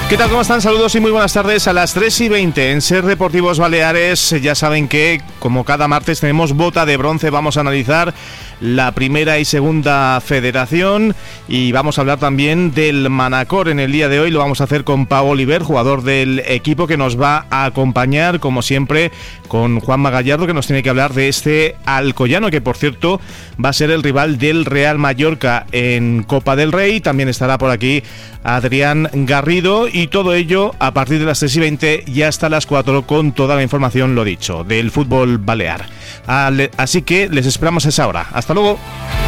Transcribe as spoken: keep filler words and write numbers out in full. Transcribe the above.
¿Qué tal? ¿Cómo están? Saludos y muy buenas tardes. A las tres y veinte en Ser Deportivos Baleares. Ya saben que, como cada martes, tenemos bota de bronce. Vamos a analizar la primera y segunda federación y vamos a hablar también del Manacor en el día de hoy. Lo vamos a hacer con Pau Oliver, jugador del equipo, que nos va a acompañar, como siempre, con Juanma Gallardo, que nos tiene que hablar de este Alcoyano, que por cierto va a ser el rival del Real Mallorca en Copa del Rey. También estará por aquí Adrián Garrido, y todo ello a partir de las tres y veinte y hasta las cuatro, con toda la información, lo dicho, del fútbol balear. Así que les esperamos a esa hora. Hasta luego.